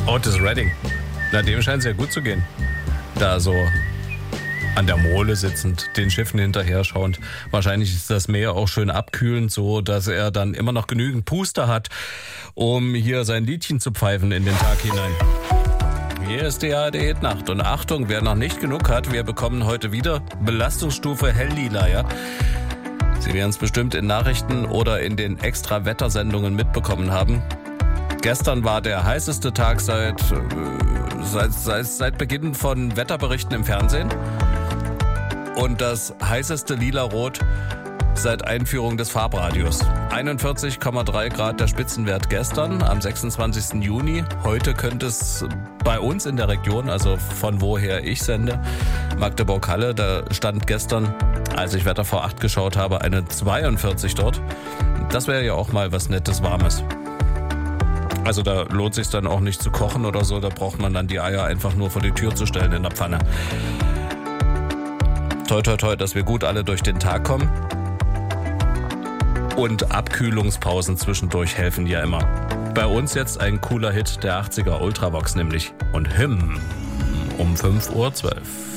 Otis Redding. Na, dem scheint es ja gut zu gehen. Da so an der Mole sitzend, den Schiffen hinterher schauend. Wahrscheinlich ist das Meer auch schön abkühlend, so dass er dann immer noch genügend Puste hat, um hier sein Liedchen zu pfeifen in den Tag hinein. Hier ist die ARD-Nacht und Achtung, wer noch nicht genug hat, wir bekommen heute wieder Belastungsstufe Helllila, ja? Sie werden es bestimmt in Nachrichten oder in den Extra-Wettersendungen mitbekommen haben. Gestern war der heißeste Tag seit Beginn von Wetterberichten im Fernsehen und das heißeste Lila-Rot seit Einführung des Farbradios. 41,3 Grad der Spitzenwert gestern am 26. Juni. Heute könnte es bei uns in der Region, also von woher ich sende, Magdeburg-Halle, da stand gestern, als ich Wetter vor 8 geschaut habe, eine 42 dort. Das wäre ja auch mal was Nettes, Warmes. Also da lohnt es sich dann auch nicht zu kochen oder so, da braucht man dann die Eier einfach nur vor die Tür zu stellen in der Pfanne. Toi, toi, toi, dass wir gut alle durch den Tag kommen. Und Abkühlungspausen zwischendurch helfen ja immer. Bei uns jetzt ein cooler Hit der 80er Ultravox nämlich. Und um 5:12 Uhr.